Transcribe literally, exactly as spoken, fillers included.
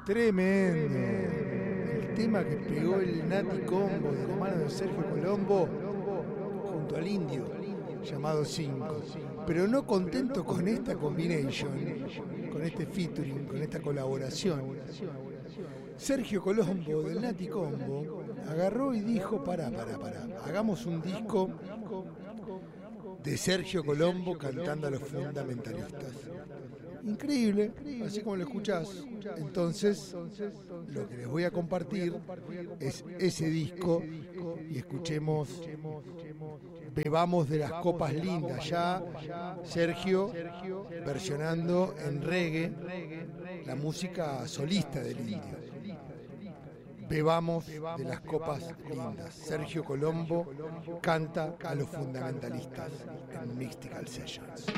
Tremendo. El tema que pegó el Nati Combo de la mano de Sergio Colombo junto al Indio, llamado cinco. Pero no contento con esta combination, con este featuring, con esta colaboración, Sergio Colombo del Nati Combo agarró y dijo: pará, pará, pará, hagamos un disco de Sergio Colombo cantando a los fundamentalistas. Increíble, así como lo escuchás. Entonces, lo que les voy a compartir es ese disco y escuchemos Bebamos de las copas lindas, ya Sergio versionando en reggae la música solista del Indio. Bebamos de las copas lindas. Sergio Colombo canta a los fundamentalistas en Mystical Sessions.